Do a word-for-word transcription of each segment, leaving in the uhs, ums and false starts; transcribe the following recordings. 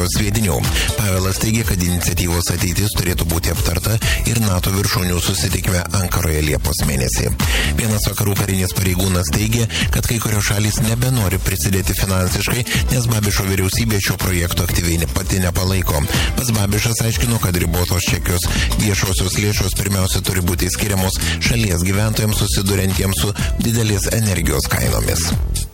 premjero sviedinių. Pavelas teigia, kad iniciatyvos ateitis turėtų būti aptarta ir NATO viršūnių susitikime Ankaroje Liepos mėnesį. Vienas vakarų karinės pareigūnas teigia, kad kai kurios šalys nebenori prisidėti finansiškai, nes Babišo vyriausybė šio projekto aktyviai pati nepalaiko. Pats Babišas aiškino, kad ribotos Čekijos viešosios lėšos pirmiausia turi būti skiriamos šalies gyventojams susiduriantiems su didelės energijos kainomis.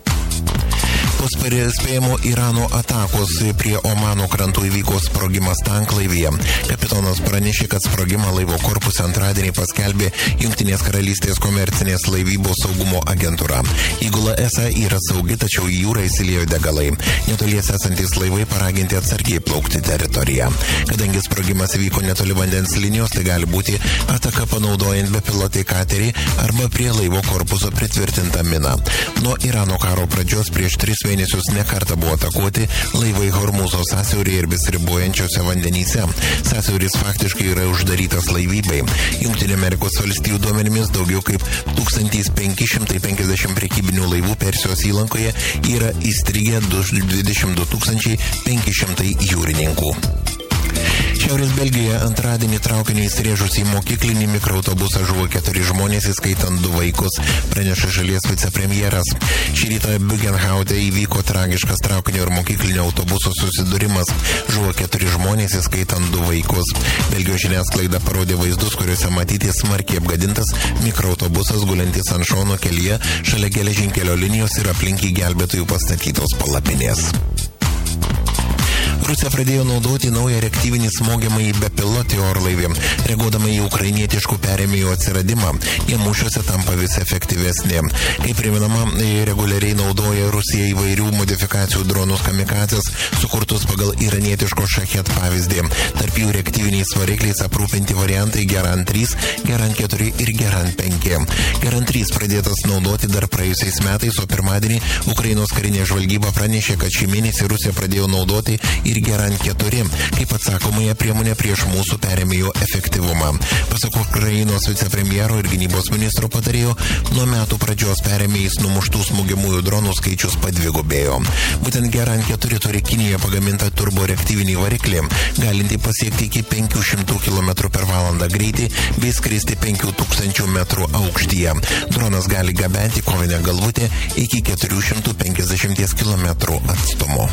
Po spėjimo Irano atakos prie Omano krantų įvyko sprogimas tanklaivyje. Kapitonas pranešė, kad sprogimą laivo korpuse antradienį paskelbė Jungtinės karalystės komercinės laivybos saugumo agentūra. Įgula esą yra saugi, tačiau į jūrą įsiliejo degalai. Netoliese esantis laivai paraginti atsargiai plaukti teritoriją. Kadangi sprogimas įvyko netoli vandens linijos, tai gali būti ataka panaudojant bepilotį katerį arba prie laivo korpuso pritvirtintą miną. Nuo Irano karo pradžios prieš tris mėnesius nekartą buvo atakuoti laivai Hormūzo sąsiauryje ir besiribojančiose vandenyse. Sąsiauris faktiškai yra uždarytas laivybai. Jungtinių Amerikos valstijų duomenimis daugiau kaip tūkstantis penki šimtai penkiasdešimt prekybinių laivų Persijos įlankoje yra įstrigę dvidešimt du tūkstančiai penki šimtai jūrininkų. Šiaurės Belgijoje antradienį traukiniu įsirėžus į mokyklinį mikroautobusą žuvo keturi žmonės, įskaitant du vaikus, praneša šalies vicepremjeras. Šį rytą Bugenhaute įvyko tragiškas traukinio ir mokyklinio autobuso susidūrimas. Žuvo keturi žmonės, įskaitant du vaikus. Belgijos žiniasklaida parodė vaizdus, kuriuose matyti smarkiai apgadintas mikroautobusas gulintis ant šono kelyje šalia geležinkelio linijos ir aplink į gelbėtojų pastatytos palapinės. Rusija pradėjo naudoti naują reaktyvinį smogiamąjį bepilotį orlaivį, reaguodama į ukrainietiškų perėmėjų atsiradimą. Jie mūšiuose tampa vis efektyvesnė. Kaip priminama, reguliariai naudoja Rusija įvairių modifikacijų dronus kamikadzes, sukurtus pagal iranietiško šachet pavyzdį. Tarp jų reaktyviniais varikliais aprūpinti variantai Geran trys, Geran keturi ir Geran penki. Geran trys pradėtas naudoti dar praėjusiais metais, o pirmadienį Ukrainos karinė žvalgyba pranešė, kad šį mėnesį Rusija pradėjo naudoti ir Geran keturi, kaip atsakomąją priemonę prieš mūsų perėmėjų efektyvumą. Pasak Ukrainos vicepremjero ir gynybos ministro patarėjo, nuo metų pradžios perėmėjais numuštų smūgiamųjų dronų skaičius padvigubėjo. Būtent Geran keturi turi Kinijoje pagamintą turboreaktyvinį variklį, galintį pasiekti iki penkių šimtų kilometrų per valandą greitį bei skristi penkių tūkstančių metrų aukštyje. Dronas gali gabenti kovinę galvutę iki keturių šimtų penkiasdešimties kilometrų atstumo.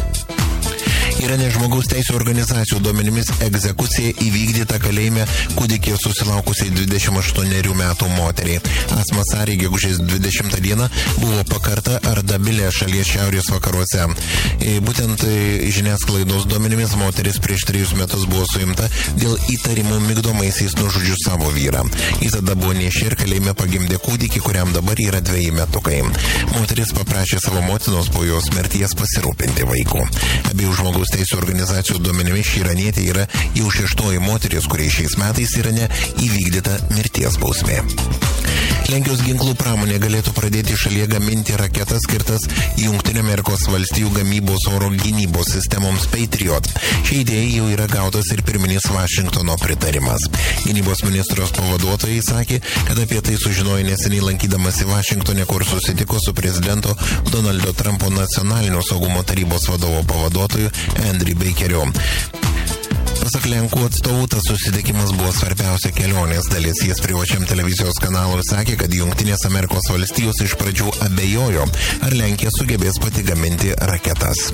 Irane žmogaus teisų organizacijų duomenimis egzekucija įvykdyta kalėjime kūdikė susilaukusiai dvidešimt aštuonerių metų moteriai. Asma Sari gegužės dvidešimtą dieną buvo pakarta Ardabilė šalies šiaurės vakaruose. Būtent žiniasklaidos duomenimis moteris prieš trejus metus buvo suimta dėl įtarimų migdomaisiais nužudžius savo vyrą. Jis tada buvo nėščia ir kalėjime pagimdė kūdikį, kuriam dabar yra dveji metukai. Moteris paprašė savo motinos po jos mirties pasirūpinti vaiku. Abiejų žmogaus teisų organizacijų duomenimis ši iranietė yra jau šeštoji moteris, kuriai šiais metais Irane įvykdyta mirties bausmė. Lenkijos ginklų pramonė galėtų pradėti šalyje gaminti raketas skirtas Jungtinių Amerikos valstijų gamybos oro gynybos sistemoms Patriot. Šia idėja jau yra gautas ir pirminis Vašingtono pritarimas. Gynybos ministros pavaduotojai sakė, kad apie tai sužinojo neseniai lankydamasi Vašingtone, kur susitiko su prezidento Donaldo Trumpo nacionalinio saugumo tarybos vadovo pavaduotoju Andrew Bakeriu. Pasak Lenkų atstovų, tas susitikimas buvo svarbiausia kelionės dalis. Jis privačiam televizijos kanalui sakė, kad Jungtinės Amerikos valstijos iš pradžių abejojo, ar Lenkija sugebės pati gaminti raketas.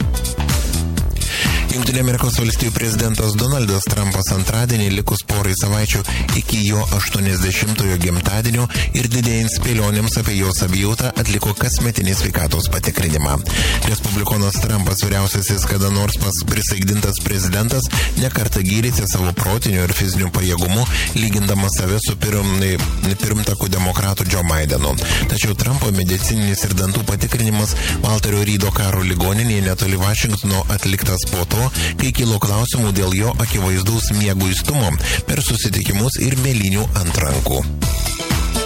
Jungtinių Amerikos valstijų prezidentas Donaldas Trumpas antradienį likus porai savaičių iki jo aštuoniasdešimtojo gimtadienio ir didėjant spėlionėms apie jo savijautą atliko kasmetinį sveikatos patikrinimą. Respublikonas Trumpas, vyriausiasis kada nors pas prisaikdintas prezidentas, nekartą gyrėsi savo protiniu ir fiziniu pajėgumu, lygindamas save su pirm, pirmtaku demokratų Joe Bidenu. Tačiau Trumpo medicininis ir dantų patikrinimas Walterio Rydo karo ligoninėje netoli Vašingtono atliktas po to, kai kilo klausimų dėl jo akivaizdaus mieguistumo per susitikimus ir mėlynių ant rankų.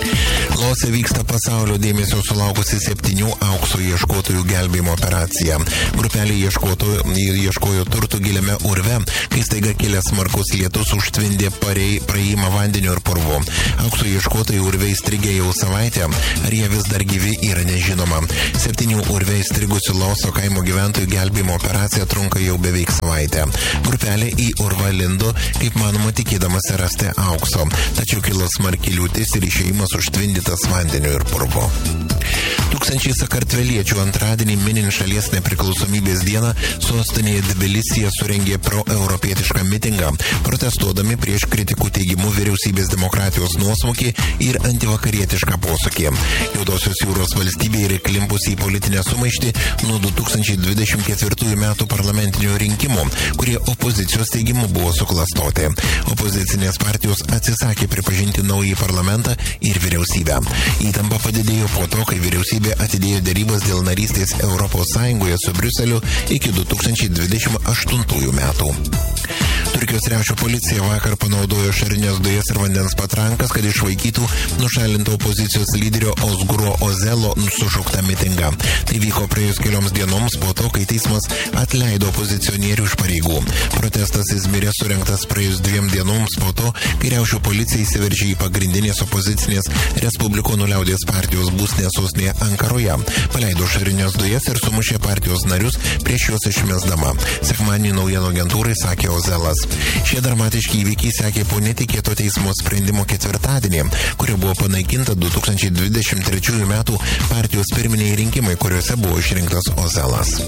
Lose vyksta pasaulio dėmesio sulaukusi septynių aukso ieškotojų gelbėjimo operacija. Grupelė ieškotojų ieškojo turtų giliame urve, kai staiga kilęs smarkus lietus užtvindė parei, praėjimą vandeniu ir purvu. Aukso ieškotojai urve įstrigė jau savaitę, ar jie vis dar gyvi yra nežinoma. Septynių urve įstrigusių Laoso kaimo gyventojų gelbėjimo operacija trunka jau beveik savaitę. Grupelė į urvą lindo, kaip manoma, tikėdamasi rasti aukso, tačiau kilo smarki liūtis ir išėjimas užtvindytas vandeniu ir purvu. Tūkstančiai sakartveliečių antradienį minint šalies nepriklausomybės dieną sostinėje Tbilisyje surengė proeuropietišką mitingą, protestuodami prieš kritikų teigimų vyriausybės demokratijos nuosmukį ir antivakarietišką posūkį. Juodosios jūros valstybė yra įklimpusi į politinę sumaištį nuo du tūkstančiai dvidešimt ketvirtųjų metų parlamentinių rinkimų, kurie opozicijos teigimų buvo suklastoti. Opozicinės partijos atsisakė pripažinti naują parlamentą ir vyriausybę. Įtampa padidėjo po to, kai vyriausybė atidėjo derybas dėl narystės Europos Sąjungoje su Briuseliu iki du tūkstančiai dvidešimt aštuntųjų metų. Turkijos riaušių policija vakar panaudojo ašarines dujas ir vandens patrankas, kad išvaikytų nušalinto opozicijos lyderio Ozguro Ozelo sušauktą mitingą. Tai vyko praėjus kelioms dienoms po to, kai teismas atleido opozicionierių iš pareigų. Protestas Izmire surengtas praėjus dviem dienoms po to, kai riaušių policija įsiveržė į pagrindinės opozicinės Respublikonų liaudies partijos būstinę sostinėje Ankaroje, paleido ašarines dujas ir sumušė partijos narius prieš juos išmesdama. Sekmadienį naujienų agentūrai sakė Ozelas. Šie dramatiški įvykiai sekė po netikėto teismo sprendimo ketvirtadienį, kurio buvo panaikinta du tūkstančiai dvidešimt trečiųjų metų partijos pirminiai rinkimai, kuriuose buvo išrinktas Ozelas.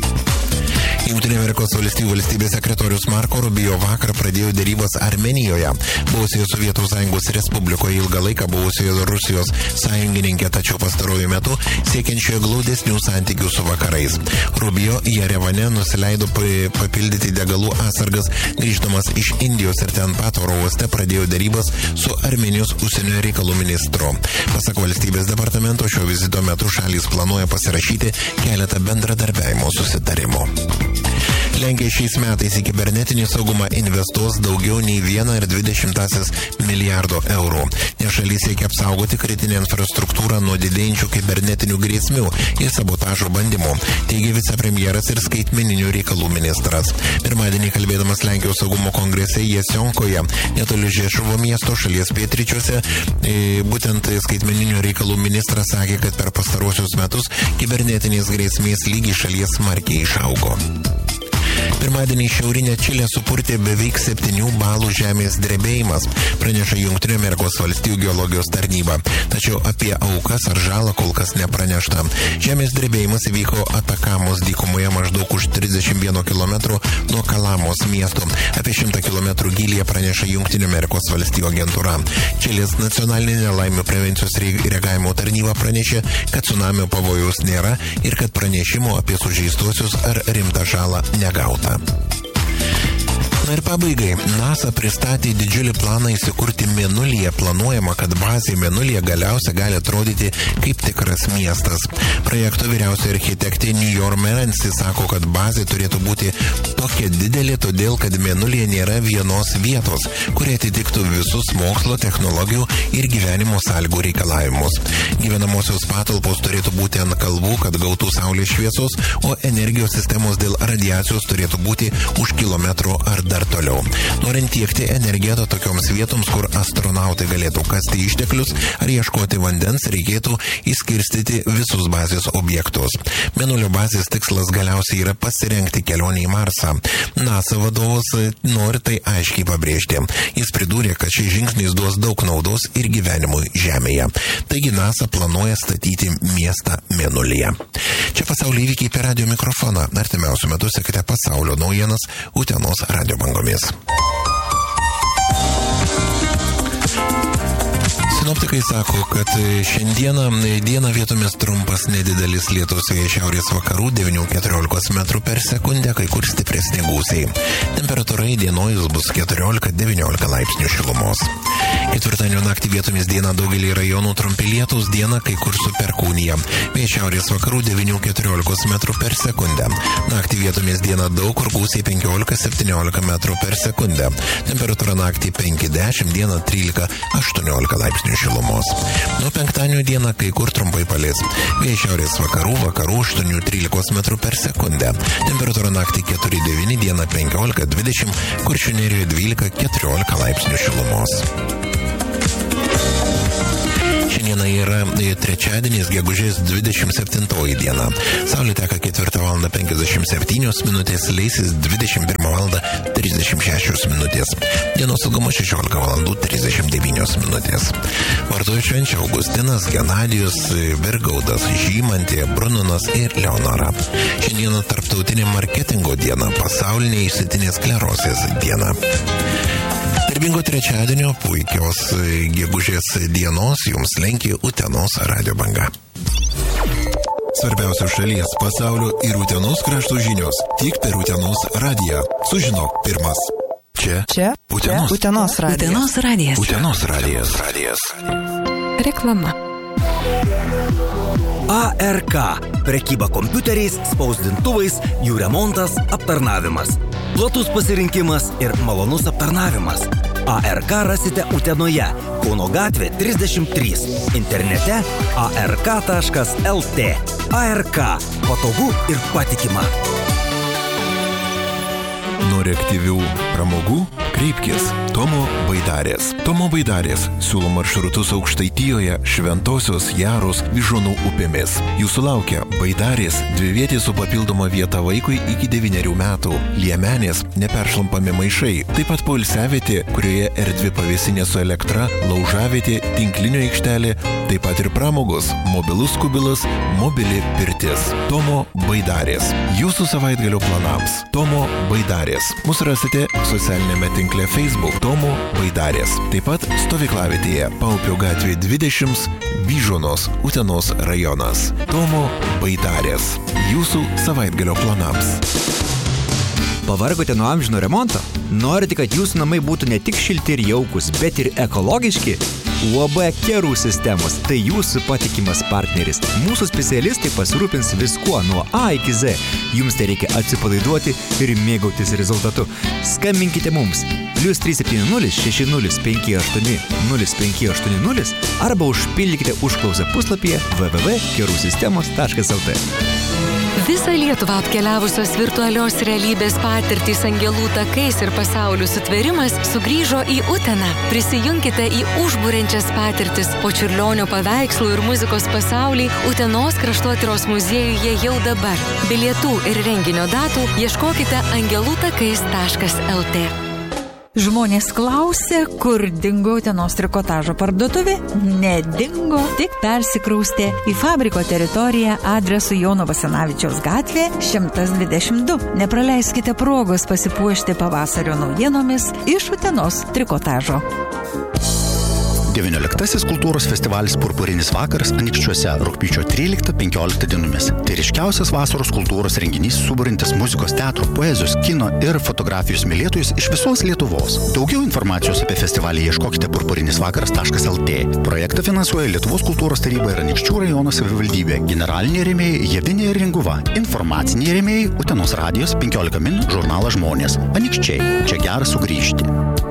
Jungtinių Amerikos valstijų valstybės sekretorius Marko Rubio vakar pradėjo derybas Armėnijoje, buvusioje Sovietų Sąjungos Respublikoje ilgą laiką buvusioje Rusijos sąjungininkė, tačiau pastaruoju metu siekiančioje glaudesnių santykių su vakarais. Rubio Jerevane nusileido papildyti degalų atsargas, grįždamas iš Indijos ir ten pat oro uoste pradėjo derybas su Armėnijos užsienio reikalų ministru. Pasak valstybės departamento, šio vizito metu šalys planuoja pasirašyti keletą bendradarbiavimo susitarimų. Lenkija šiais metais į kibernetinį saugumą investuos daugiau nei vieną ir dvidešimtasis milijardo eurų, nes šalis siekia apsaugoti kritinę infrastruktūrą nuo didėjančių kibernetinių grėsmių ir sabotažo bandymų, teigia vicepremjeras ir skaitmeninių reikalų ministras. Pirmadienį kalbėdamas Lenkijos saugumo kongrese Jesionkoje, netoli Žešuvo miesto šalies pietryčiuose, būtent skaitmeninių reikalų ministras sakė, kad per pastaruosius metus kibernetinės grėsmės lygis šalies smarkiai išaugo. Pirmadienį šiaurinę Čilę supurtė beveik septynių balų žemės drebėjimas, praneša Jungtinių Amerikos valstijų geologijos tarnyba. Tačiau apie aukas ar žalą kol kas nepranešta. Žemės drebėjimas įvyko Atakamos dykumoje maždaug už trisdešimt vieno kilometro nuo Kalamos miesto. Apie šimtą kilometrų gylyje praneša Jungtinių Amerikos valstijų agentūra. Čilės nacionalinė nelaimių prevencijos reagavimo tarnyba pranešė, kad tsunamio pavojaus nėra ir kad pranešimo apie sužeistuosius ar rimtą žalą negauta. Na ir pabaigai, NASA pristatė didžiulį planą įsikurti Mėnulyje. Planuojama, kad bazė Mėnulyje galiausiai gali atrodyti kaip tikras miestas. Projekto vyriausioji architektė New York Merensi sako, kad bazė turėtų būti tokia didelė, todėl kad Mėnulyje nėra vienos vietos, kurie atitiktų visus mokslo, technologijų ir gyvenimo sąlygų reikalavimus. Gyvenamosios patalpos turėtų būti ant kalvų, kad gautų saulės šviesos, o energijos sistemos dėl radiacijos turėtų būti už kilometro ar dar toliau. Norint tiekti energiją tokioms vietoms, kur astronautai galėtų kasti išteklius ar ieškoti vandens, reikėtų įskirstyti visus bazės objektus. Mėnulio bazės tikslas galiausiai yra pasirengti kelionę į Marsą. NASA vadovas nori tai aiškiai pabrėžti. Jis pridūrė, kad šis žingsnis duos daug naudos ir gyvenimui Žemėje. Taigi NASA planuoja statyti miestą Mėnulyje. Čia pasaulio įvykiai per radio mikrofoną. Artimiausiu metu sekite pasaulio naujienas Utenos radio bangomis. Sinoptikai sako, kad šiandieną dieną vietomis trumpas nedidelis lietus vėjas šiaurės vakarų devyni keturiolika metrų per sekundę, kai kur stipresni gūsiai. Temperatūra įdienojus bus keturiolika devyniolika laipsnių šilumos. Ketvirtadienio naktį vietomis dieną daugelį rajonų trumpi lietūs, dieną kai kur su perkūnija. Vėjas šiaurės vakarų devyni keturiolika metrų per sekundę. Naktį vietomis dieną daug kur gūsiai penkiolika septyniolika metrų per sekundę. Temperatūra naktį penki dešimt, dieną trylika aštuoniolika laipsnių laipsnių šilumos. Nuo penktadienio dieną kai kur trumpai palis. Vėjas šiaurės vakarų, vakarų aštuoni trylika metrų per sekundę. Temperatūra naktį keturi devyni, dieną penkiolika dvidešimt, Kuršių nerijoje dvylika keturiolika laipsnių šilumos. Šiandieną yra trečiadienis, gegužės dvidešimt septintoji diena. Saulė teka ketvirtą valandą penkiasdešimt septynios minutės, leisis dvidešimt pirmą valandą trisdešimt šešios minutės. Dienos ilgumas šešiolika valandų trisdešimt devynios minutės. Vardu švenčia Augustinas, Genadijus, Virgaudas, Žymantė, Brunonas ir Leonora. Šiandieną tarptautinė marketingo diena, pasaulinė išsėtinės sklerozės diena. Darbingo trečiadienio, puikios gegužės dienos jums linki Utenos radio banga. Svarbiausios šalies, pasaulio ir Utenos krašto žinios tik per Utenos radiją. Sužinok pirmas. Čia, Čia Utenos, Utenos radijas. Utenos radijas. Utenos radijas. radijas. Reklama. A R K. Prekyba kompiuteriais, spausdintuvais, jų remontas, aptarnavimas. Platus pasirinkimas ir malonus aptarnavimas. A R K rasite Utenoje, Kauno gatvė trisdešimt trys. Internete a r k taškas l t. A R K. Patogu ir patikima. Nori aktyvių pramogų? Kreipkis Tomo Baidarės. Tomo Baidarės siūlo maršrutus Aukštaitijoje, Šventosios, Jaros, Vyžuonų upėmis. Jūsų laukia Baidarės, dvivietė su papildoma vieta vaikui iki devynerių metų, liemenės, neperšlampami maišai, taip pat poilsiavietė, kurioje erdvi pavėsinė su elektra, laužavietė, tinklinio aikštelė, taip pat ir pramogos, mobilus kubilas, mobili pirtis. Tomo Baidarės. Jūsų savaitgalio planams. Tomo Baidarės. Mūsų rasite socialinėme tinkle Facebook Tomo Baidarės. Taip pat stovyklavietėje Paupio gatvė dvidešimt, Vyžuonos, Utenos rajonas. Tomo Baidarės. Jūsų savaitgalio planams. Pavargote nuo amžino remonto? Norite, kad jūsų namai būtų ne tik šilti ir jaukus, bet ir ekologiški? U A B Kerų sistemos – tai jūsų patikimas partneris. Mūsų specialistai pasirūpins viskuo nuo A iki Z. Jums tai reikia atsipalaiduoti ir mėgautis rezultatu. Skambinkite mums plius trys septyni nulis šeši nulis penki aštuoni nulis penki aštuoni nulis arba užpildykite užklausą puslapyje w w w taškas kerų sistemos taškas l t. Visą Lietuvą apkeliavusios virtualios realybės patirtys Angelų takais ir pasaulių sutvėrimas sugrįžo į Uteną. Prisijunkite į užburiančias patirtis po Čiurlionio paveikslų ir muzikos pasaulį Utenos kraštotyros muziejuje jau dabar. Bilietų ir renginio datų ieškokite angelų takais taškas l t. Žmonės klausė, kur dingo Utenos trikotažo parduotuvė? Nedingo, tik persikraustė į fabriko teritoriją adresu Jono Basanavičiaus gatvė šimtas dvidešimt du. Nepraleiskite progos pasipuošti pavasario naujienomis iš Utenos trikotažo. devynioliktasis kultūros festivalis Purpurinis vakaras Anykščiuose rugpjūčio tryliktą penkioliktą dienomis. Tai ryškiausias vasaros kultūros renginys suburintis muzikos, teatro, poezijos, kino ir fotografijos mylėtojus iš visos Lietuvos. Daugiau informacijos apie festivalį ieškokite purpurinis vakaras taškas l t. Projektą finansuoja Lietuvos kultūros taryba ir Anykščių rajono savivaldybė. Generaliniai rėmėjai Javinė ir Ringuva. Informaciniai rėmėjai Utenos radijos penkiolika min žurnalas Žmonės. Anykščiai. Čia gera sugrįžti.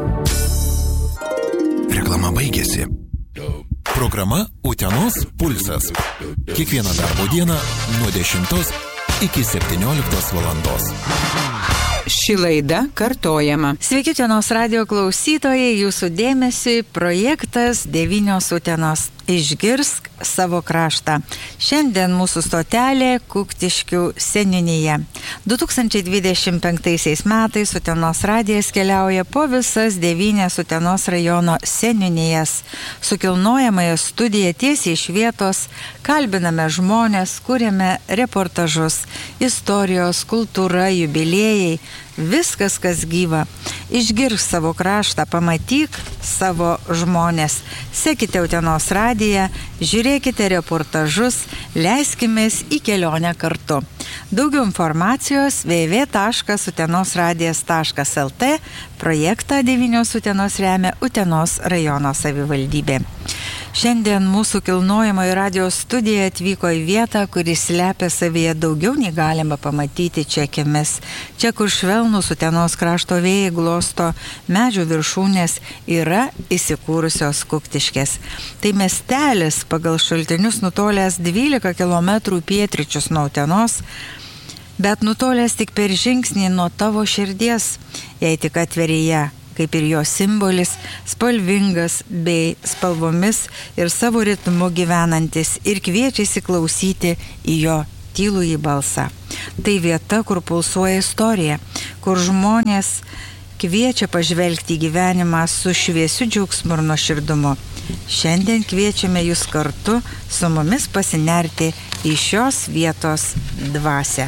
Reklama baigėsi. Programa Utenos pulsas. Kiekvieną darbo dieną nuo dešimtos iki septynioliktos valandos. Ši laida kartojama. Sveiki, Utenos radio klausytojai, jūsų dėmesiui projektas Devynios Utenos. Išgirsk savo kraštą. Šiandien mūsų stotelė Kuktiškių seniūnija. du tūkstančiai dvidešimt penktaisiais metais Utenos radijas keliauja po visas devynias Utenos rajono seniūnijas. Su kilnojamąją studiją tiesiai iš vietos kalbiname žmonės, kuriame reportažus, istorijos, kultūra, jubiliejai, viskas, kas gyva. Išgirsk savo kraštą, pamatyk savo žmonės. Sekite Utenos radiją, žiūrėkite reportažus, leiskimės į kelionę kartu. Daugiau informacijos w w w taškas utenos radijas taškas l t. Projektą Devynios Utenos remia Utenos rajono savivaldybė. Šiandien mūsų kilnojimo į radio studiją atvyko į vietą, kuris slepia savyje daugiau nei galima pamatyti čia akimis. Čia, kur švelnus Utenos krašto vėjai glosto medžių viršūnės, yra įsikūrusios Kuktiškės. Tai miestelis pagal šaltinius nutolęs dvylika kilometrų pietryčius nuo Utenos, bet nutolęs tik per žingsnį nuo tavo širdies, jei tik atveri ją, kaip ir jo simbolis, spalvingas bei spalvomis ir savo ritmu gyvenantis ir kviečia įsiklausyti į jo tylųjį balsą. Tai vieta, kur pulsuoja istorija, kur žmonės kviečia pažvelgti į gyvenimą su šviesiu džiaugsmu ir nuoširdumu. Šiandien kviečiame jūs kartu su mumis pasinerti į šios vietos dvasią.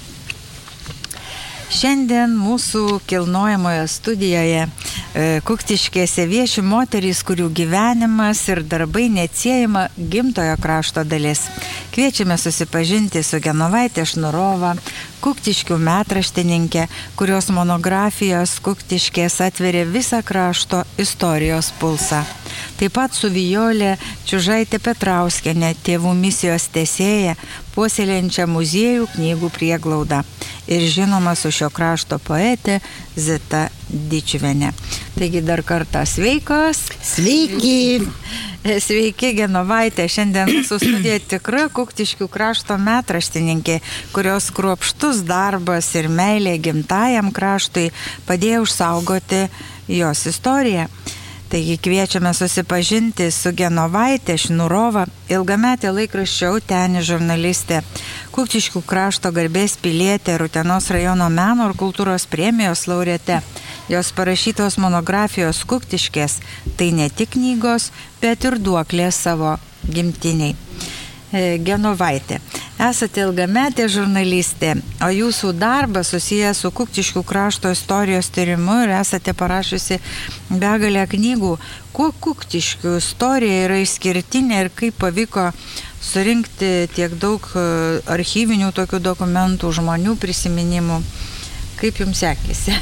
Šiandien mūsų kilnojamoje studijoje e, Kuktiškėse vieši moterys, kurių gyvenimas ir darbai neatsiejama gimtojo krašto dalis. Kviečiame susipažinti su Genovaite Šnurova, Kuktiškių metraštininkė, kurios monografijos Kuktiškės atveria visą krašto istorijos pulsą. Taip pat su Vijolė Čiužaitė Petrauskienė, tėvų misijos tęsėja, puoselėjančia muziejų knygų prieglaudą. Ir žinoma su šio krašto poetė Zita Dičiuvienė. Taigi dar kartą sveikos. Sveiki. Sveiki, Genovaite. Šiandien mūsų studija tikra Kuktiškių krašto metraštininkė, kurios kruopštus darbas ir meilė gimtajam kraštui padėjo išsaugoti jos istoriją. Taigi kviečiame susipažinti su Genovaite Šnurova, ilgametė laikraščio Utenė žurnalistė, Kuktiškių krašto garbės pilietė, Utenos rajono meno ir kultūros premijos laureate. Jos parašytos monografijos Kuktiškės tai ne tik knygos, bet ir duoklė savo gimtiniai. Genovaite, esate ilgametė žurnalistė, o jūsų darbas susijęs su Kuktiškių krašto istorijos tyrimu ir esate parašiusi begalę knygų. Kuo Kuktiškių istorija yra išskirtinė ir kaip pavyko surinkti tiek daug archyvinių tokių dokumentų, žmonių prisiminimų? Kaip jums sekėsi?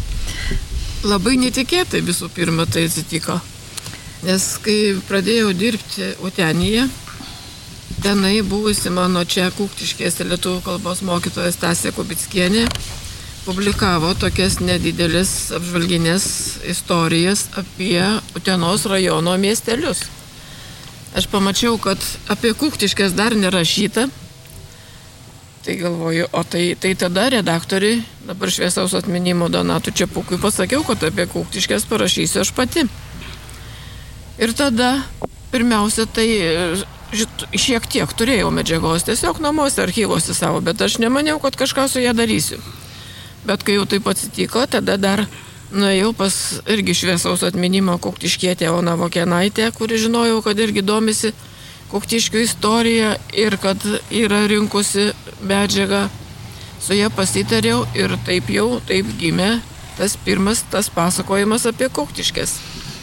Labai netikėtai visų pirma tai atsitiko, nes kai pradėjau dirbti Utenėje, tenai buvusi mano čia Kuktiškėse lietuvių kalbos mokytojas Stasė Kubickienė publikavo tokias nedidelis apžvalginės istorijas apie Utenos rajono miestelius. Aš pamačiau, kad apie Kuktiškės dar nerašyta. Tai galvoju, o tai, tai tada redaktoriui, dabar šviesaus atminimo Donatui Čepukui, pasakiau, kad apie Kuktiškės parašysiu aš pati. Ir tada, pirmiausia, tai šiek tiek turėjau medžiagos, tiesiog namuose, archyvuose savo, bet aš nemaniau, kad kažką su ją darysiu. Bet kai jau taip atsitiko, tada dar nuėjau pas irgi šviesaus atminimo Kuktiškietę Oną Vokienaitę, kuri žinojau, kad irgi domisi Kuktiškių istorija ir kad yra rinkusi medžiagą. Su ją pasitariau ir taip jau, taip gimė tas pirmas tas pasakojimas apie Kuktiškės.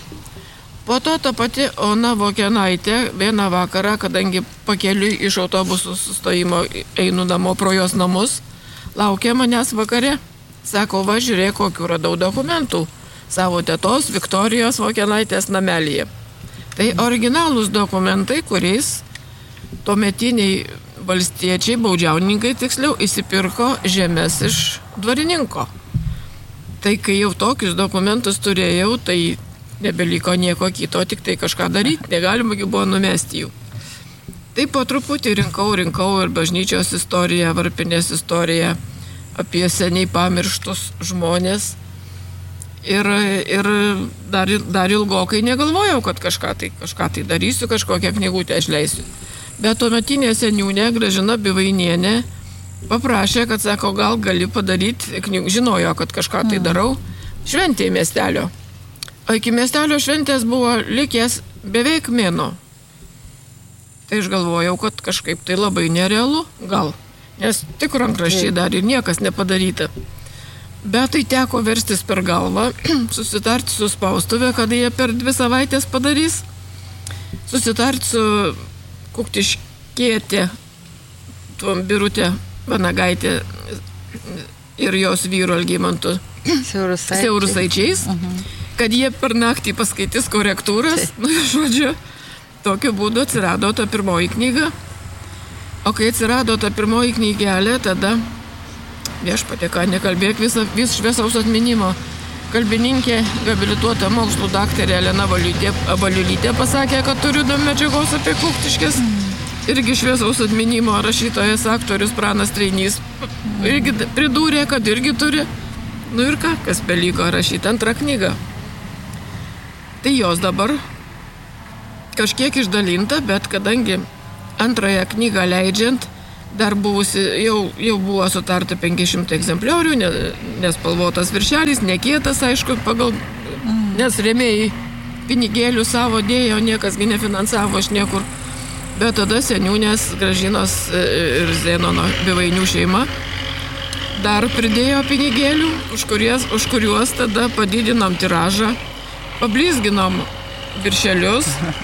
Po to ta pati Ona Vokienaitė vieną vakarą, kadangi pakeliui iš autobusų sustojimo einu namo pro jos namus, laukia manęs vakare. Sako, va, žiūrėk, kokių radau dokumentų savo tetos Viktorijos Vokienaitės namelyje. Tai originalūs dokumentai, kuriais tuometiniai valstiečiai, baudžiauninkai tiksliau, įsipirko žemės iš dvarininko. Tai kai jau tokius dokumentus turėjau, tai nebeliko nieko kito, tik tai kažką daryti, negalima buvo numesti jų. Tai po truputį rinkau, rinkau ir bažnyčios istoriją, varpinės istoriją, apie seniai pamirštus žmonės. Ir, ir dar, dar ilgokai negalvojau, kad kažką tai, kažką tai darysiu, kažkokią knygutę aš leisiu. Bet tuometinė seniūnė Gražina Bivainienė paprašė, kad sako, gal gali padaryti knygų, žinojo, kad kažką tai darau, šventėje miestelio. O iki miestelio šventės buvo likęs beveik mėnuo. Tai aš galvojau, kad kažkaip tai labai nerealu, gal, nes tik rankraščiai dar ir niekas nepadaryta. Bet tai teko verstis per galvą, susitarti su spaustuvė, kad jie per dvi savaitės padarys, susitarti su Kuktiškietė, tuom Birutė Vanagaitė ir jos vyru Algimantu Siaurusaičiais, uh-huh. kad jie per naktį paskaitys korektūras, nu, žodžiu, tokiu būdu atsirado ta pirmoji knyga. O kai atsirado ta pirmoji knygelė, tada viešpatie, ką nekalbėk, vis, vis šviesaus atminimo. Kalbininkė, habilituota mokslų daktarė Elena Valiulytė pasakė, kad turiu daug medžiagos apie Kuktiškes. Irgi šviesaus atminimo rašytojas, aktorius Pranas Treinys irgi pridūrė, kad irgi turi. Nu ir ką, kas beliko rašyti antrą knygą. Tai jos dabar kažkiek išdalinta, bet kadangi antrąją knygą leidžiant, dar buvusi, jau, jau buvo sutarta penki šimtai egzempliorių, nespalvotas viršelis, nekietas, aišku, pagal, nes rėmėjai pinigėlių savo dėjo, niekasgi nefinansavo aš niekur. Bet tada seniūnės Gražinos ir Zenono Bivainių šeima dar pridėjo pinigėlių, už, kuries, už kuriuos tada padidinom tiražą, pablizginom viršelius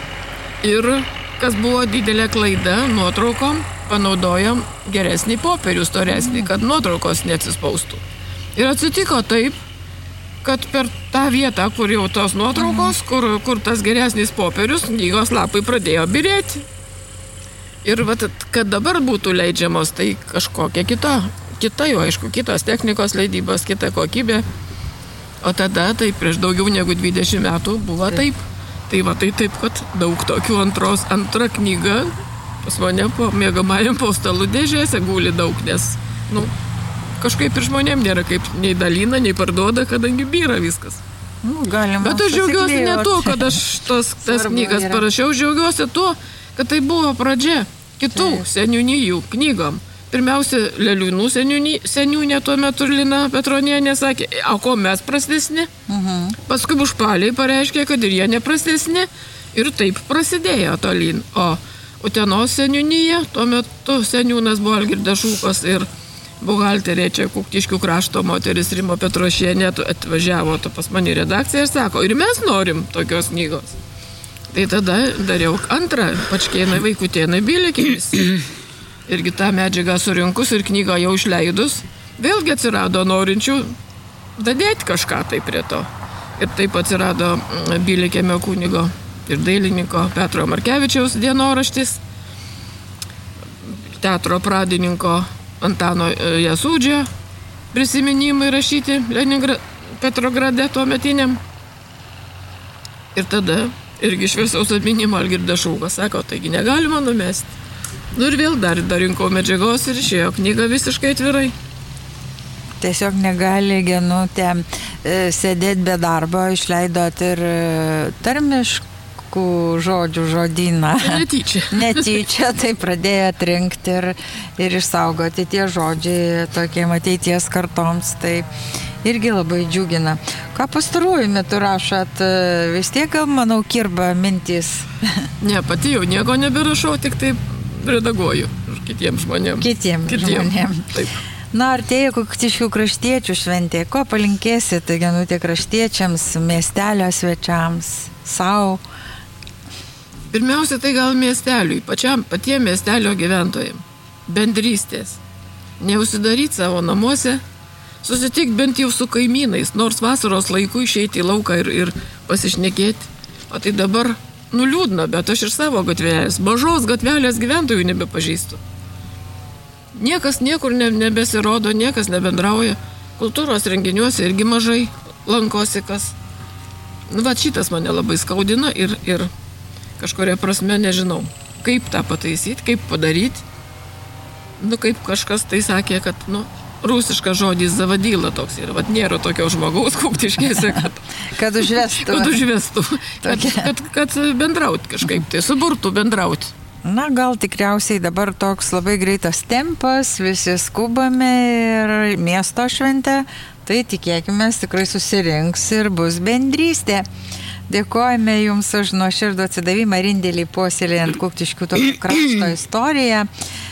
ir, kas buvo didelė klaida, nuotraukom panaudojom geresnį popierių, storesnį, kad nuotraukos neatsispaustų. Ir atsitiko taip, kad per tą vietą, kur jau tos nuotraukos, kur, kur tas geresnis popierius, knygos lapai pradėjo birėti. Ir vat, kad dabar būtų leidžiamos, tai kažkokia kita, kita jau aišku, kitos technikos leidybos, kita kokybė. O tada, tai prieš daugiau negu dvidešimt metų buvo taip. Tai va, tai taip, kad daug tokių antros, antra knyga pas mane po mėgamajam po stalų dėžėse guli daug, nes, nu, kažkaip ir žmonėm nėra kaip nei dalina, nei parduoda, kadangi byra viskas. Nu, galima. Bet aš džiaugiuosi ne tuo, kad aš tos, tas knygas yra. Parašiau, džiaugiuosi tuo, kad tai buvo pradžia kitų tai. Seniūnijų knygom. Pirmiausia, Leliūnų seniūnė tuo metu Lina Petronienė sakė, o ko mes prastesni? Uh-huh. Paskui Bušpaliai pareiškė, kad ir jie neprastesni. Ir taip prasidėjo tolyn. O Utenos seniūnyje, tuo metu seniūnas buvo Algirdas Šūkas ir buhalterė čia Kuktiškių krašto moteris Rimo Petrošienė atvažiavo pas mane redakciją ir sako, ir mes norim tokios knygos. Tai tada dariau antrą, Pačkėnai Vaikutėnai Bielikinis. Irgi tą medžiagą surinkus ir knygą jau išleidus, vėlgi atsirado norinčių dadėti kažką tai prie to. Ir taip atsirado Bielikėmio kunigo ir dailininko Petro Markevičiaus dienoraštis, teatro pradininko Antano Jasūdžio prisiminimai rašyti Leningra... Petrograde tuo metiniam. Ir tada irgi šviesaus atminimo Algirdas Šūkas sako, taigi negalima numesti. Nu ir vėl dar, dar rinkau medžiagos ir išėjo knyga visiškai atvirai. Tiesiog negali Genutė e, sėdėti be darbo, išleidot ir e, tarmiškų žodžių žodyną. Netyčia. Netyčia, tai pradėjo atrinkti ir, ir išsaugoti tie žodžiai tokiem ateities kartoms, tai irgi labai džiugina. Ką pastaruoju metu rašot, vis tiek, gal, manau, kirba mintys? Ne, pati jau nieko neberašau, tik taip redaguoju kitiems žmonėms. Kitiems Kitiem. žmonėms. Taip. Na, artėja Kuktiškių kraštiečių šventė. Ko palinkėsit, Genutė, kraštiečiams, miestelio svečiams, savo? Pirmiausia, tai gal miesteliui, pačiam, patiem miestelio gyventojams. Bendrystės. Neužsidaryti savo namuose, susitikti bent jau su kaimynais, nors vasaros laiku išeiti į lauką ir, ir pasišnekėti. O tai dabar nuliūdna, bet aš ir savo gatvelės, mažos gatvelės gyventojų nebepažįstu. Niekas niekur ne, nebesirodo, niekas nebendrauja. Kultūros renginiuose irgi mažai lankosi kas. Nu, va, šitas mane labai skaudina ir, ir kažkuria prasme nežinau, kaip tą pataisyti, kaip padaryti. Nu, kaip kažkas tai sakė, kad, nu, rusiškas žodis zavadyla toks ir, vat nėra tokio žmogaus Kuktiškėse, kad, kad užvestų. Kad užvestų, kad, kad, kad bendraut kažkaip, tai suburtų bendraut. Na, gal tikriausiai dabar toks labai greitas tempas, visi skubame ir miesto šventė, tai tikėkime, tikrai susirinks ir bus bendrystė. Dėkojame Jums už nuoširdų atsidavimą ir indėlį puoselėjant Kuktiškių krašto istoriją.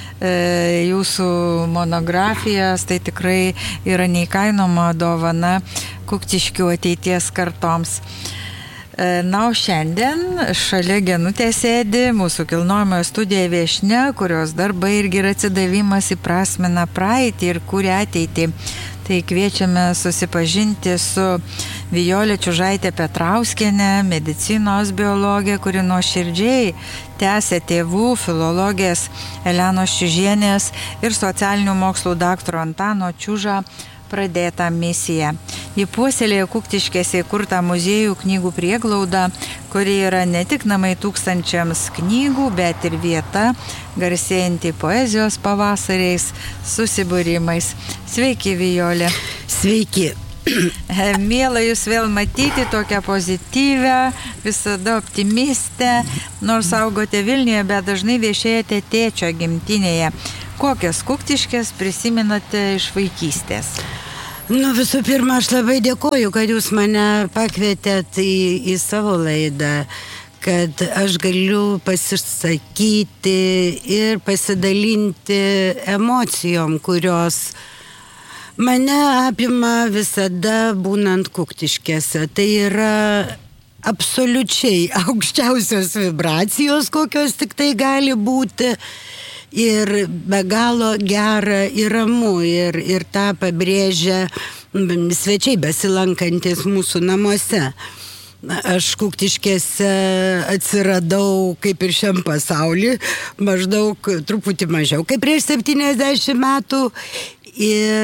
Jūsų monografijas, tai tikrai yra neįkainoma dovana Kuktiškių ateities kartoms. Na, o šiandien šalia Genutės sėdi mūsų kilnojamojo studijoje viešnia, kurios darbai irgi yra atsidavimas įprasmina praeitį ir kuria ateitį. Tai kviečiame susipažinti su Vijolė Čiužaitė Petrauskienė, medicinos biologė, kuri nuoširdžiai tęsė tėvų, filologės Elenos Čiužienės ir socialinių mokslų daktaro Antano Čiužą pradėtą misiją. Ji puoselėja Kuktiškėse įkurtą muziejų knygų prieglaudą, kuri yra ne tik namai tūkstančiams knygų, bet ir vieta garsėjanti poezijos pavasariais, susibūrimais. Sveiki, Vijolė. Sveiki. Miela jūs vėl matyti, tokią pozityvę, visada optimistę, nors augote Vilniuje, bet dažnai viešėjate tėčio gimtinėje. Kokias Kuktiškės prisimenate iš vaikystės? Nu, visų pirma, aš labai dėkoju, kad jūs mane pakvietėt į, į savo laidą, kad aš galiu pasisakyti ir pasidalinti emocijom, kurios mane apima visada būnant Kuktiškėse. Tai yra absoliučiai aukščiausios vibracijos, kokios tik tai gali būti. Ir be galo gera ir ramu. Ir, ir tą pabrėžia svečiai besilankantis mūsų namuose. Aš Kuktiškėse atsiradau kaip ir šiam pasauly, maždaug truputį mažiau, kaip prieš septyniasdešimt metų. Ir,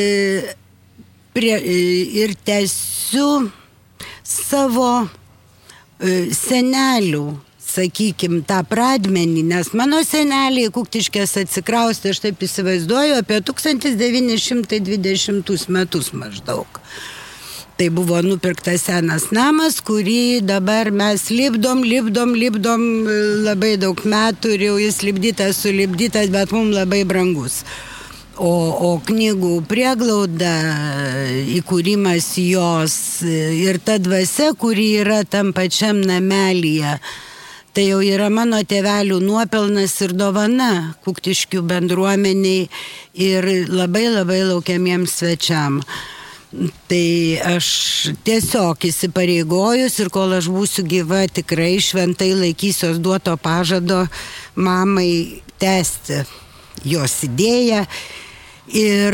prie, ir tęsiu savo senelių, sakykim, tą pradmenį, nes mano seneliai Kuktiškės atsikraustė, aš taip įsivaizduoju, apie tūkstantis devyni šimtai dvidešimtus metus maždaug. Tai buvo nupirktas senas namas, kurį dabar mes lipdom, lipdom, lipdom labai daug metų ir jau jis lipdytas, sulipdytas, bet mums labai brangus. O, o knygų prieglauda, įkūrimas jos ir ta dvasia, kuri yra tam pačiam namelyje, tai jau yra mano tėvelių nuopelnas ir dovana Kuktiškių bendruomeniai ir labai labai laukiamiems svečiam. Tai aš tiesiog įsipareigojus ir kol aš būsiu gyva, tikrai šventai laikysiuos duoto pažado mamai tęsti jos idėją ir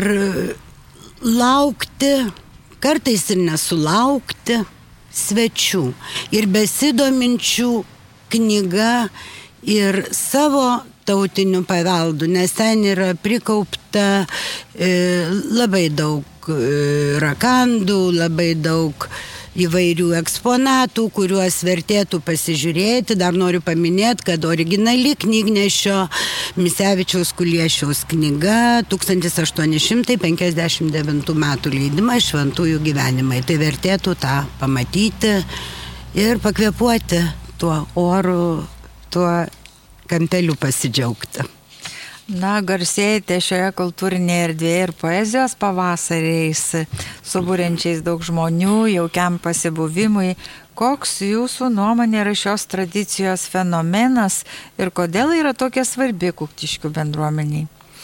laukti, kartais ir nesulaukti svečių ir besidominčių knyga ir savo tautiniu paveldu, nes ten yra prikaupta e, labai daug e, rakandų, labai daug įvairių eksponatų, kuriuos vertėtų pasižiūrėti. Dar noriu paminėti, kad originali knygnešio Misevičiaus Kuliešiaus knyga tūkstantis aštuoni šimtai penkiasdešimt devintų metų leidimas Šventųjų gyvenimai. Tai vertėtų tą pamatyti ir pakvėpuoti tuo oru, tuo kampeliu pasidžiaugti. Na, garsėjate šioje kultūrinėje erdvėje ir poezijos pavasariais, suburiančiais daug žmonių, jaukiam pasibuvimui. Koks jūsų nuomonė yra šios tradicijos fenomenas ir kodėl yra tokia svarbi Kuktiškių bendruomeniai?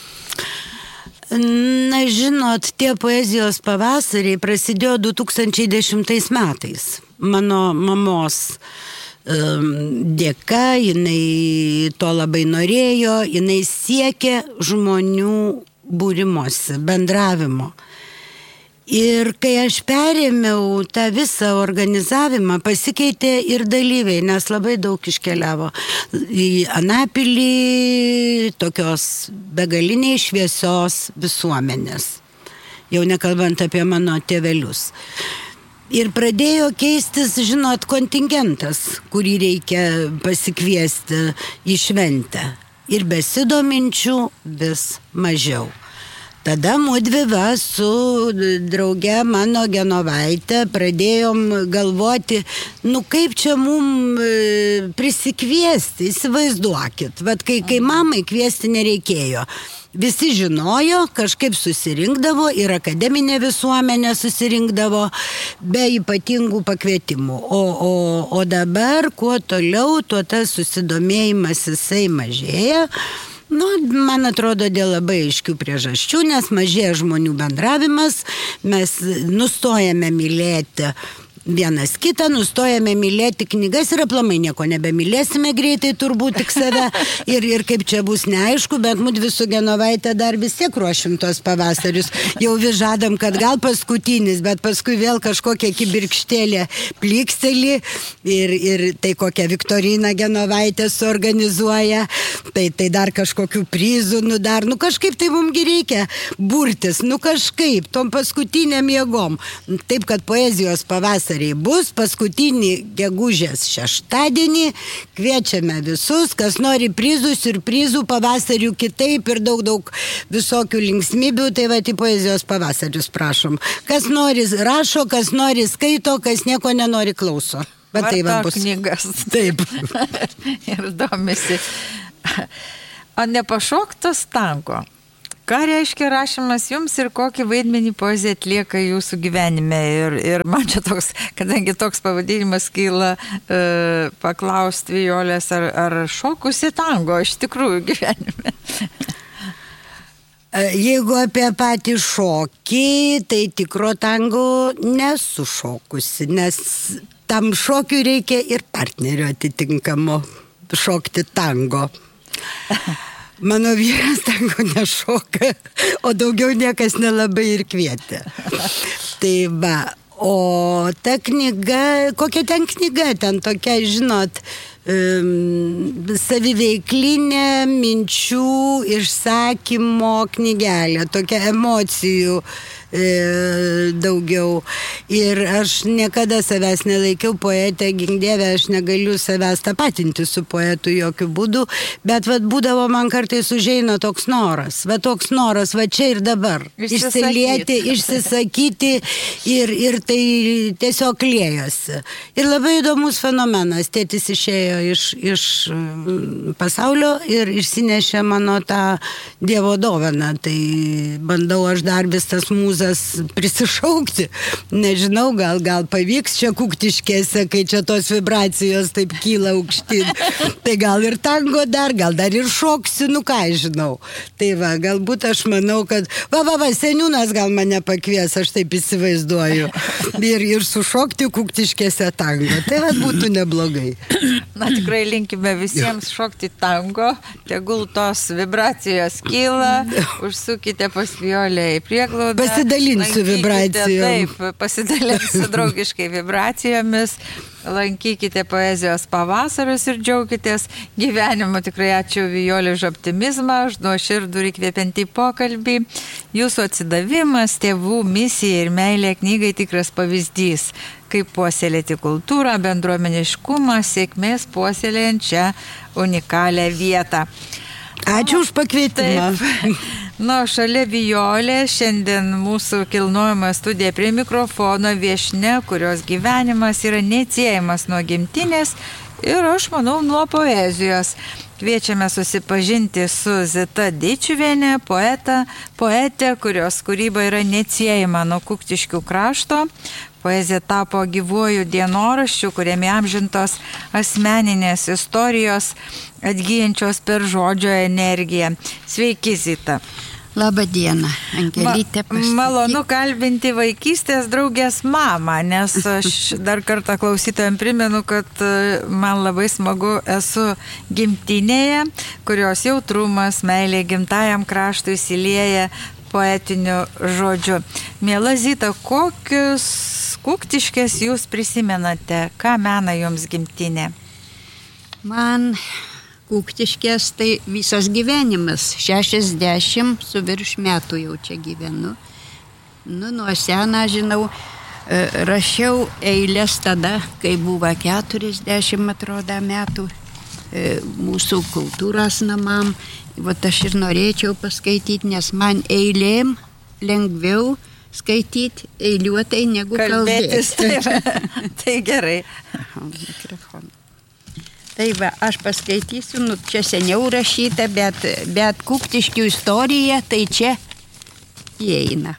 Na, žinot, tie poezijos pavasariai prasidėjo du tūkstančiai dešimtais metais. Mano mamos dėka, jinai to labai norėjo, jinai siekė žmonių būrimosi, bendravimo. Ir kai aš perėmiau tą visą organizavimą, pasikeitė ir dalyviai, nes labai daug iškeliavo į Anapilį, tokios begaliniai šviesios visuomenės, jau nekalbant apie mano tėvelius. Ir pradėjo keistis, žinot, kontingentas, kurį reikia pasikviesti į šventę. Ir besidominčių vis mažiau. Tada mudviva su drauge mano Genovaitė pradėjom galvoti, nu kaip čia mum prisikviesti, įsivaizduokit. Vat kai, kai mamai kviesti nereikėjo. Visi žinojo, kažkaip susirinkdavo ir akademinė visuomenė susirinkdavo be ypatingų pakvietimų. O, o, o dabar, kuo toliau, tuo tas susidomėjimas jisai mažėja. Nu, man atrodo, dėl labai aiškių priežasčių, nes mažėja žmonių bendravimas, mes nustojame mylėti vienas kitą, nustojame mylėti knygas ir aplamai nieko nebemylėsime greitai, turbūt tik save. Ir, ir kaip čia bus neaišku, bet mūdvi su Genovaite dar vis tiek ruošim tos pavasarius. Jau vis žadam, kad gal paskutinis, bet paskui vėl kažkokia kibirkštėlė plykstelį ir, ir tai kokią Viktoriną Genovaitę suorganizuoja, tai, tai dar kažkokių prizų, nu dar, nu kažkaip tai mums reikia burtis, nu kažkaip, tom paskutiniam jėgom. Taip, kad poezijos pavasariai bus, paskutinį gegužės šeštadienį, kviečiame visus, kas nori prizų, siurprizų, pavasarių kitaip ir daug, daug visokių linksmybių, tai va, į poezijos pavasarius prašom. Kas nori rašo, kas nori skaito, kas nieko nenori klauso. Bet tai va bus. Knygas. Taip. Ir domisi. O nepašoktas tango? Ką reiškia rašymas jums ir kokį vaidmenį poezija atlieka jūsų gyvenime? Ir, ir man čia toks, kadangi toks pavadinimas kyla, e, paklausti Vijolės, ar, ar šokusi tango iš tikrųjų gyvenime? Jeigu apie patį šokį, tai tikro tango nesu šokusi, nes tam šokiui reikia ir partnerio atitinkamo šokti tango. Mano vyras tango nešoka, o daugiau niekas nelabai ir kvietė. Tai va, o ta knyga, kokia ten knyga, ten tokia, žinot, um, saviveiklinė minčių išsakymo knygelė, tokia emocijų e, daugiau. Ir aš niekada savęs nelaikiau poetę, gink-dieve, aš negaliu savęs tapatinti su poetu jokių būdų, bet vat, būdavo man kartais užeina toks noras, va toks noras, va čia ir dabar. Išsilieti, išsisakyti ir, ir tai tiesiog liejosi. Ir labai įdomus fenomenas, tėtis išėjo iš, iš pasaulio ir išsinešė mano tą Dievo dovaną, tai bandau aš dar vis tas mūzas prisišaukti. Nežinau, gal, gal pavyks čia Kuktiškėse, kai čia tos vibracijos taip kyla aukštyn. Tai gal ir tango dar, gal dar ir šoksiu, nu ką žinau. Tai va, galbūt aš manau, kad va, va, va, seniūnas gal mane pakvies, aš taip įsivaizduoju. Ir, ir sušokti Kuktiškėse tango. Tai va, būtų neblogai. Na, tikrai linkime visiems šokti tango, tegul tos vibracijos kyla, užsukite pas Vijolę į prieglaudą. Pasidalinsiu vibracijom. Taip, pasidalinsiu draugiškai vibracijomis, lankykite poezijos pavasarius ir džiaukitės gyvenimu. Tikrai ačiū Vijolė už optimizmą, už nuoširdų ir įkvėpiantį pokalbį. Jūsų atsidavimas, tėvų misija ir meilė knygai tikras pavyzdys, kaip puoselėti kultūrą, bendruomeniškumą, sėkmės puoselėjant čia unikalią vietą. Ačiū už pakvietimą. Taip. Nu, šalia Vijolė, šiandien mūsų kilnojama studija prie mikrofono viešnia, kurios gyvenimas yra neatsiejamas nuo gimtinės ir, aš manau, nuo poezijos. Kviečiame susipažinti su Zita Deičiuvienė, poeta, poetė, kurios kūryba yra neatsiejama nuo Kuktiškių krašto. Poezija tapo gyvuoju dienoraščiu, kuriame amžintos asmeninės istorijos atgyjančios per žodžio energiją. Sveiki, Zita. Labą dieną, Angelytė. Ma, malonu kalbinti vaikystės draugės mamą, nes aš dar kartą klausytojams primenu, kad man labai smagu esu gimtinėje, kurios jautrumas, meilė gimtajam kraštui įsilieja poetiniu žodžiu. Miela Zita, kokius Kuktiškės jūs prisimenate? Ką mena jums gimtinė? Man Kuktiškės tai visas gyvenimas. šešiasdešimt su virš metų jau čia gyvenu. Nu, nuo seną, žinau, rašiau eilės tada, kai buvo keturiasdešimt atrodo metų mūsų kultūros namam. Vat aš ir norėčiau paskaityti, nes man eilėm lengviau skaityti eiliuotai negu kalbėtis. Kalbėtis, tai gerai. Mikrofoną. Tai va, aš paskaitysiu, nu, čia seniau rašyta, bet, bet Kuktiškių istorija, tai čia įeina.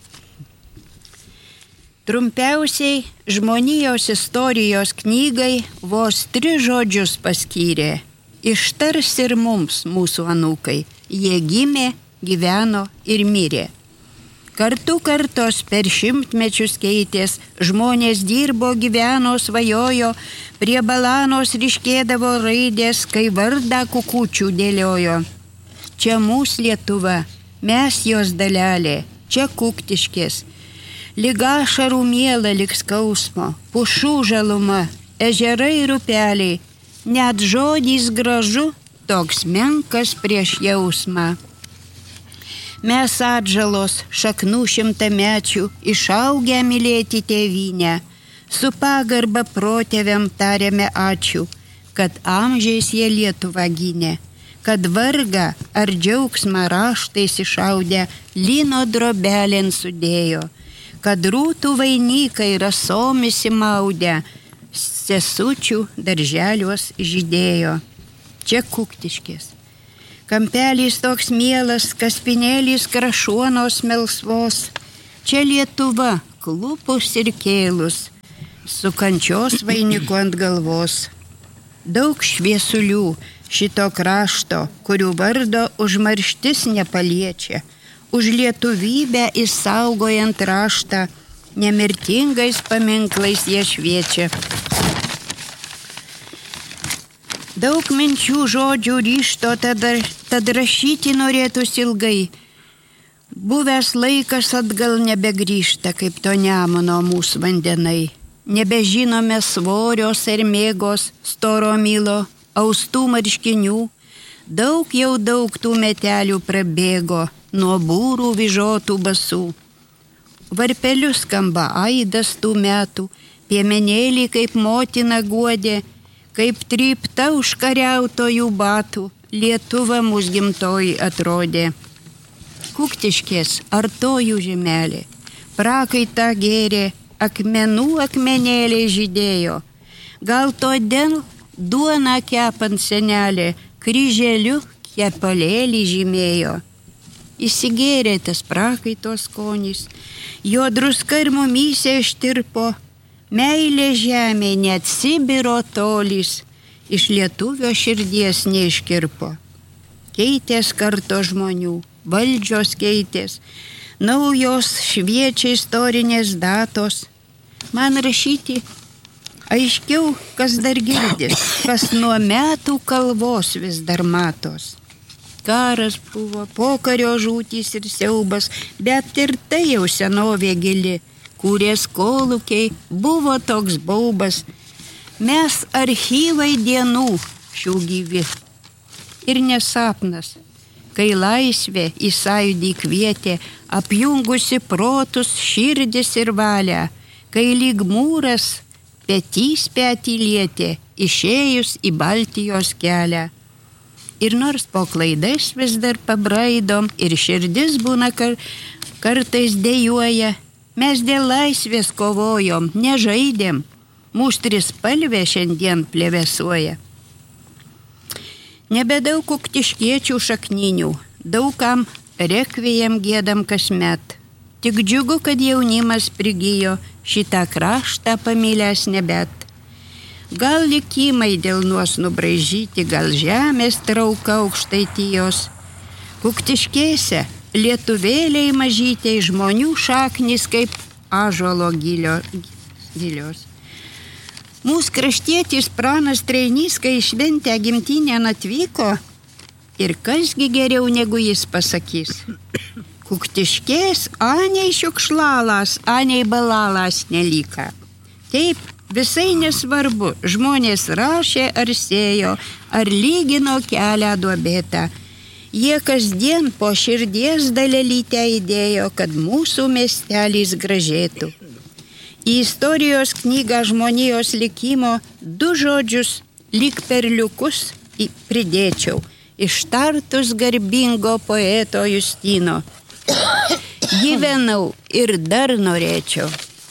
Trumpiausiai žmonijos istorijos knygai vos tris žodžius paskyrė. Ištars ir mums, mūsų anūkai. Jie gimė, gyveno ir mirė. Kartu kartos per šimtmečius keitės, žmonės dirbo, gyveno, svajojo, prie balanos ryškėdavo raidės, kai vardą kukučių dėliojo. Čia mūsų Lietuva, mes jos dalelė, čia Kuktiškės. Lyg ašarų miela, lyg skausmo, pušų žaluma, ežerai ir upeliai, net žodys gražu, toks menkas prieš jausmą. Mes atžalos šaknų šimtamečių, išaugę mylėti tėvynę, su pagarba protėviam tariame ačiū, kad amžiais jie Lietuvą gynė, kad vargą ar džiaugsmą raštais išaudę lino drobelėn sudėjo, kad rūtų vainikai rasomis įmaudę, sesučių darželiuos žydėjo. Čia Kuktiškės. Kampelis toks mielas, kaspinėlis krašuonos melsvos. Čia Lietuva, klupus ir kėlus, su kančios vainiku ant galvos. Daug šviesulių šito krašto, kurių vardo užmarštis nepaliečia, už lietuvybę išsaugojant raštą, nemirtingais paminklais jie šviečia. Daug minčių žodžių ryšto, tad, tad rašyti norėtųsi ilgai. Buvęs laikas atgal nebegrįžta, kaip to Nemuno mūsų vandenai. Nebežinome svorios ir mėgos, storo mylo, austų marškinių. Daug jau daug tų metelių prabėgo, nuo būrų vyžotų basų. Varpeliu skamba aidas tų metų, piemenėlį kaip motina guodė, kaip trypta užkariautojų batų, Lietuva mūsų gimtoji atrodė. Kuktiškės artojų žemelė, prakaitą gėrė, akmenų akmenėliai žydėjo. Gal todėl duona kepant senelė, kryželiu kepalėlį žymėjo. Įsigėrė tas prakaito skonis, jo druska ir mumyse ištirpo, meilė žemė net Sibiro tolys, iš lietuvio širdies neiškirpo. Keitės karto žmonių, valdžios keitės, naujos šviečia istorinės datos. Man rašyti aiškiau, kas dar girdis, kas nuo metų kalvos vis dar matos. Karas buvo, pokario žūtys ir siaubas, bet ir tai jau senovė gili. Kūrės kolūkiai, buvo toks baubas. Mes archyvai dienų šių gyvi. Ir nesapnas, kai laisvė į sąjūdį kvietė, apjungusi protus, širdis ir valią, kai lyg mūras petys petį lietė, išėjus į Baltijos kelią. Ir nors po klaidais vis dar pabraidom ir širdis būna kar, kartais dejuoja, mes dėl laisvės kovojom, nežaidėm, mūsų trispalvė šiandien plevėsuoja. Nebedaug kuktiškiečių šakninių, daugam rekvijam gėdam kasmet. Tik džiugu, kad jaunimas prigijo, šitą kraštą pamylęs nebet. Gal likimai dėl nuos nubraižyti, gal žemės trauka aukštaitijos. Kuktiškėse lietuvėliai mažytei žmonių šaknis kaip ąžuolo gilio, gilios. Mūsų kraštietis Pranas Treinys, kai šventę gimtinę atvyko, ir kasgi geriau negu jis pasakys. Kuktiškės, anei šiukšlalas, anei balalas nelyka. Taip, visai nesvarbu, žmonės rašė ar sėjo, ar lygino kelią duobėtą. Jie kasdien po širdies dalelytę įdėjo, kad mūsų miestelis gražėtų. Į istorijos knygą žmonijos likimo du žodžius lyg perliukus pridėčiau, ištartus garbingo poeto Justino. Gyvenau ir dar norėčiau.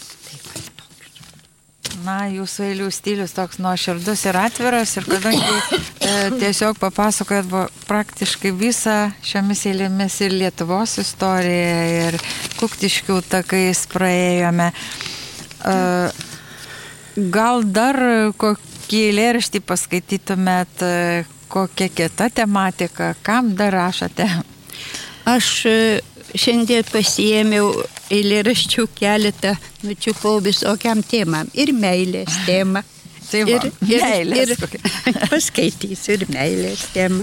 Na, jūsų eilių stilius toks nuoširdus ir atviras, ir kadangi e, tiesiog papasakojat praktiškai visą šiomis eilėmis ir Lietuvos istoriją, ir Kuktiškių takais praėjome. E, gal dar kokį eilėraštį paskaitytumėt, kokia kita tematika, kam dar rašote? Aš šiandien pasiėmiau eilėraščių keletą, nučiupau visokiam temam. Ir meilės temą. Tai va, ir, ir, meilės. Ir paskaitysiu ir meilės temą.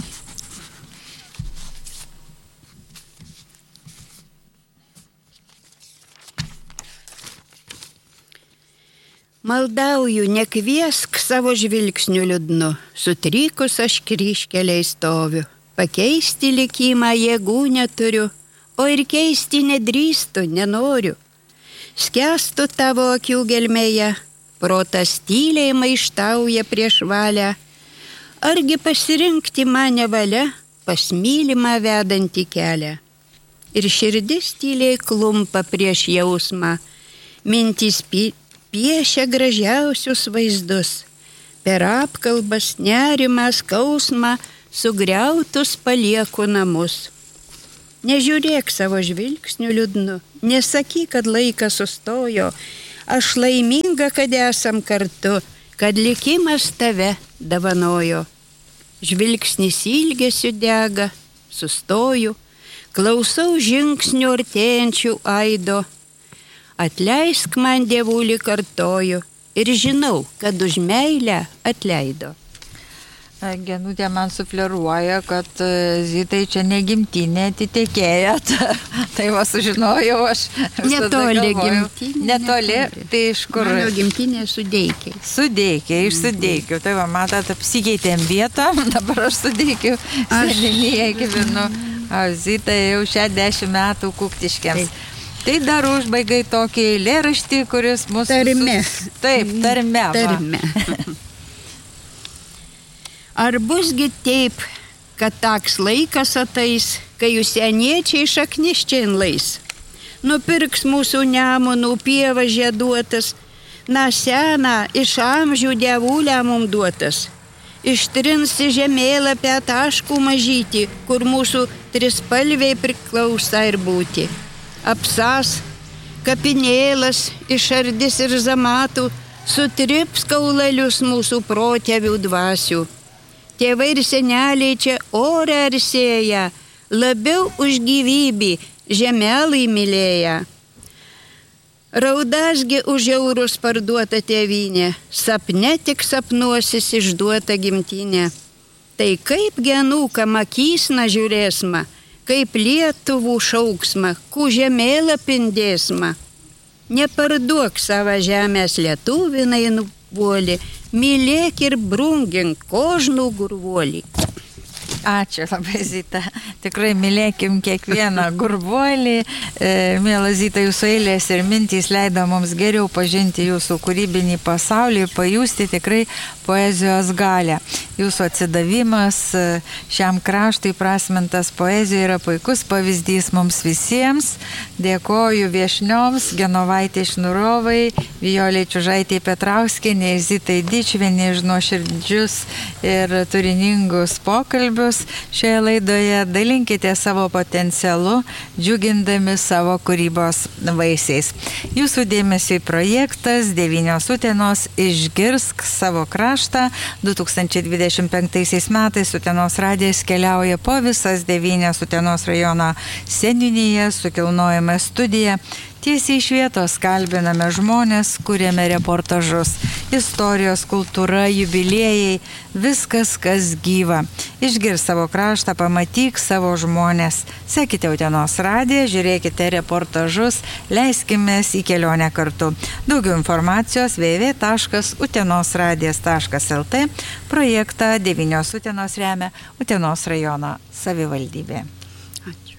Maldauju, nekviesk savo žvilgsnių liūdnu, sutrikus aš kryžkeliai stoviu. Pakeisti likimą jėgų neturiu, o ir keisti nedrįstu, nenoriu. Skęstu tavo akių gelmėje, protas tyliai maištauja prieš valią. Argi pasirinkti mane valia, pas mylimą vedantį kelią. Ir širdis tyliai klumpa prieš jausmą, mintys pi piešia gražiausius vaizdus. Per apkalbas, nerimą, skausmą, sugriautus palieku namus. Nežiūrėk savo žvilgsnių liūdnu, nesakyk, kad laikas sustojo. Aš laiminga, kad esam kartu, kad likimas tave davanojo. Žvilgsnis ilgesiu dega, sustoju, klausau žingsnių artėjančių aido. Atleisk man, dievulį, kartoju, ir žinau, kad už meilę atleido. Genutė man sufleruoja, kad Zitai čia ne gimtinė atitekėjot. Tai va sužinojau aš. Netoli gimtinė. Netoli, tai iš kur? Mano gimtinė Sudeikiai. Sudeikiai, iš Sudeikių. Tai va, matot, apsikeitėm vietą, dabar aš Sudeikių seniūnijoje gyvenu. O Zita jau šešiasdešimt metų Kuktiškiams. Taip. Tai dar užbaigai tokį eilėraštį, kuris mūsų... Tarme. Sus... Taip, tarme. Tarme. Ar busgi taip, kad taks laikas ateis, kai jūs seniečiai šakniščiai lais? Nupirks mūsų nemunų pieva žieduotas, na seną iš amžių dievulę mum duotas. Ištrinsi žemėlapę taškų mažyti, kur mūsų trispalviai priklausa ir būti. Apsas, kapinėlas, išardis ir zamatų, sutrips kaulalius mūsų protėvių dvasių. Tėvai ir seneliai čia orę arsėja, labiau už gyvybį žemelai mylėja. Raudasgi už eurus parduota tėvynė, sapne tik sapnuosis išduota gimtinė. Tai kaip genūka makysna žiūrėsma, kaip lietuvų šauksma, ku žemėlapindėsma. Neparduok savo žemės lietuvinai nubuolį, mylėk ir brungink kožnų gurvuolį. Ačiū labai, Zita. Tikrai mylėkim kiekvieną gurvuolį. E, Mėla Zita, jūsų eilės ir mintys leido mums geriau pažinti jūsų kūrybinį pasaulį ir pajusti tikrai poezijos galę. Jūsų atsidavimas šiam kraštui prasmintas poezijoje yra puikus pavyzdys mums visiems. Dėkoju viešnioms Genovaitei Šnurovai, Vijoliai Čiužaitei Petrauskienei, Zitai Dičvienei už nuoširdžius ir turiningus pokalbius. Šioje laidoje dalinkite savo potencialu, džiugindami savo kūrybos vaisiais. Jūsų dėmesiui projektas Devynios Utenos išgirsk savo kraštą. du tūkstančiai dvidešimt penktaisiais metais Utenos radijas keliauja po visas devynias Utenos rajono seniūnijas su kilnojama studija. Tiesiai iš vietos kalbiname žmonės, kuriame reportažus. Istorijos, kultūra, jubiliejai, viskas, kas gyva. Išgirsk savo kraštą, pamatyk savo žmonės. Sekite Utenos radiją, žiūrėkite reportažus, leiskimės į kelionę kartu. Daugiau informacijos w w w taškas utenos radijas taškas l t. Projektą Devynios Utenos remia Utenos rajono savivaldybė. Ačiū.